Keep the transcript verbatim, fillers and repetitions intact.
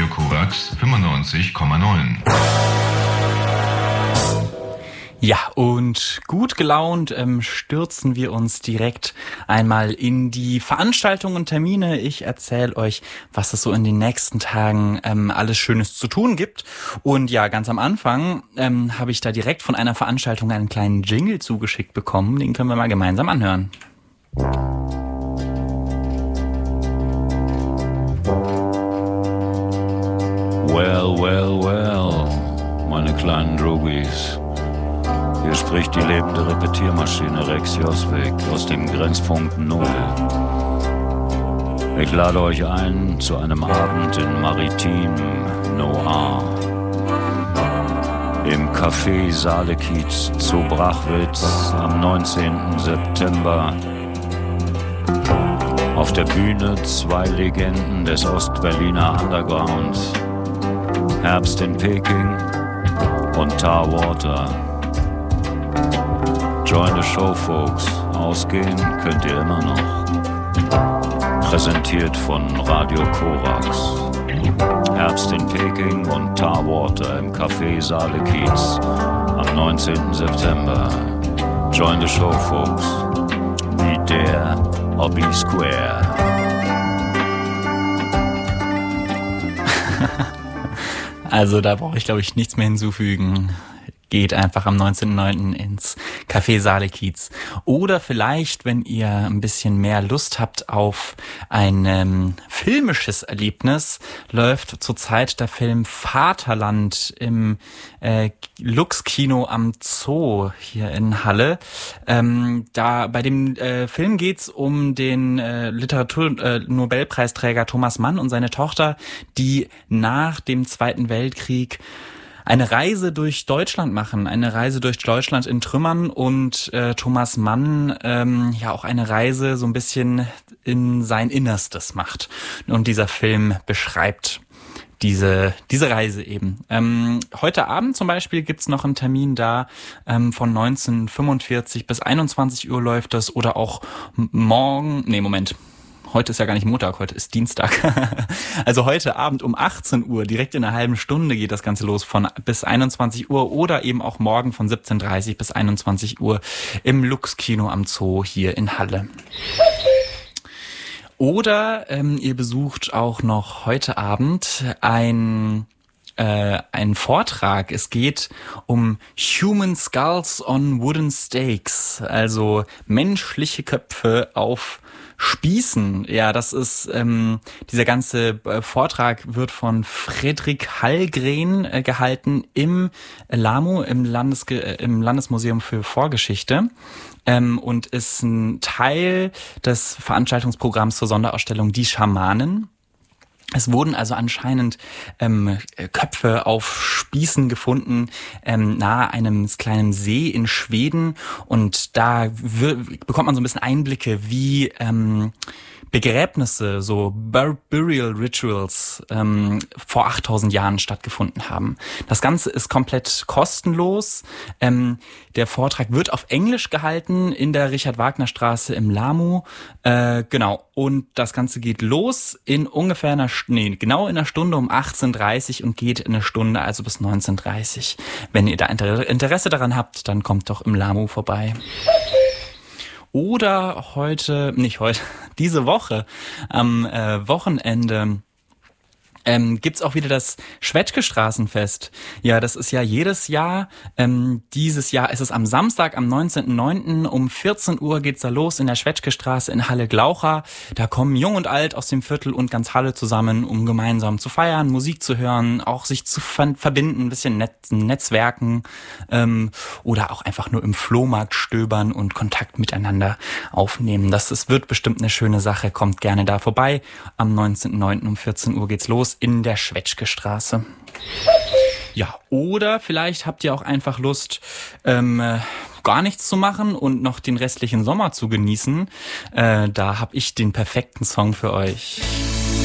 Radio Korax fünfundneunzig Komma neun. Ja, und gut gelaunt ähm, stürzen wir uns direkt einmal in die Veranstaltungen und Termine. Ich erzähle euch, was es so in den nächsten Tagen ähm, alles Schönes zu tun gibt. Und ja, ganz am Anfang ähm, habe ich da direkt von einer Veranstaltung einen kleinen Jingle zugeschickt bekommen. Den können wir mal gemeinsam anhören. Well, well, well, meine kleinen Drogies. Hier spricht die lebende Repetiermaschine Rex Joswig aus dem Grenzpunkt Null. Ich lade euch ein zu einem Abend in Maritim Noir. Im Café Saalekiez zu Brachwitz am neunzehnten September. Auf der Bühne zwei Legenden des Ostberliner Underground. Herbst in Peking und Tar Water. Join the show, folks. Ausgehen könnt ihr immer noch. Präsentiert von Radio Korax. Herbst in Peking und Tar Water im Café Saalekiez am neunzehnten September. Join the show, folks. Be there or be square. Also da brauche ich, glaube ich, nichts mehr hinzufügen. Geht einfach am neunzehnten neunten ins Café Saalekiez. Oder vielleicht, wenn ihr ein bisschen mehr Lust habt auf ein ähm, filmisches Erlebnis, läuft zurzeit der Film Vaterland im äh, Lux-Kino am Zoo hier in Halle. Ähm, da bei dem äh, Film geht's um den äh, Literatur-Nobelpreisträger Thomas Mann und seine Tochter, die nach dem Zweiten Weltkrieg eine Reise durch Deutschland machen, eine Reise durch Deutschland in Trümmern und äh, Thomas Mann ähm, ja auch eine Reise so ein bisschen in sein Innerstes macht. Und dieser Film beschreibt diese diese Reise eben. Ähm, heute Abend zum Beispiel gibt's noch einen Termin da, ähm, von neunzehn Uhr fünfundvierzig bis einundzwanzig Uhr läuft das, oder auch morgen, nee, Moment, heute ist ja gar nicht Montag, heute ist Dienstag. Also heute Abend um achtzehn Uhr, direkt in einer halben Stunde geht das Ganze los, von bis einundzwanzig Uhr, oder eben auch morgen von siebzehn Uhr dreißig bis einundzwanzig Uhr im Lux-Kino am Zoo hier in Halle. Oder ähm, ihr besucht auch noch heute Abend ein äh, einen Vortrag. Es geht um Human Skulls on Wooden Stakes, also menschliche Köpfe auf Spießen. Ja, das ist, ähm, dieser ganze äh, Vortrag wird von Fredrik Hallgren äh, gehalten im LAMU, im, Landesge- äh, im Landesmuseum für Vorgeschichte. Ähm, und ist ein Teil des Veranstaltungsprogramms zur Sonderausstellung Die Schamanen. Es wurden also anscheinend ähm, Köpfe auf Spießen gefunden, ähm, nahe einem kleinen See in Schweden, und da w- bekommt man so ein bisschen Einblicke, wie ähm, Begräbnisse, so Bur- Burial Rituals ähm, vor achttausend Jahren stattgefunden haben. Das Ganze ist komplett kostenlos. Ähm, der Vortrag wird auf Englisch gehalten in der Richard-Wagner-Straße im LAMU. Äh, genau. Und das Ganze geht los in ungefähr einer, nee, genau in einer Stunde um achtzehn Uhr dreißig und geht in eine Stunde, also bis neunzehn Uhr dreißig. Wenn ihr da Inter- Interesse daran habt, dann kommt doch im LAMU vorbei. Oder heute, nicht heute, diese Woche, am äh, Wochenende ähm, gibt's auch wieder das Schwetschke-Straßenfest. Ja, das ist ja jedes Jahr. Ähm, dieses Jahr ist es am Samstag, am neunzehnten neunten um vierzehn Uhr geht's da los in der Schwetschke-Straße in Halle-Glaucha. Da kommen Jung und Alt aus dem Viertel und ganz Halle zusammen, um gemeinsam zu feiern, Musik zu hören, auch sich zu ver- verbinden, ein bisschen Netz- Netzwerken ähm, oder auch einfach nur im Flohmarkt stöbern und Kontakt miteinander aufnehmen. Das ist, wird bestimmt eine schöne Sache. Kommt gerne da vorbei. Am neunzehnten neunten um vierzehn Uhr geht's los in der Schwetschke-Straße. Ja, oder vielleicht habt ihr auch einfach Lust, ähm, gar nichts zu machen und noch den restlichen Sommer zu genießen. Äh, da hab ich den perfekten Song für euch.